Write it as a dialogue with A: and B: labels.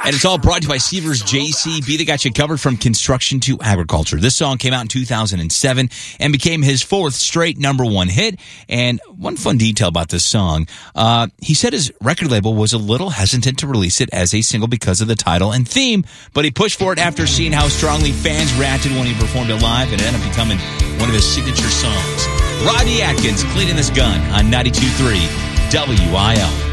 A: And it's all brought to you by Seavers JCB. They got you covered from construction to agriculture. This song came out in 2007 and became his fourth straight #1 hit. And one fun detail about this song, he said his record label was a little hesitant to release it as a single because of the title and theme, but he pushed for it after seeing how strongly fans reacted when he performed it live, and it ended up becoming one of his signature songs. Rodney Atkins, Cleaning This Gun on 92.3 WIL.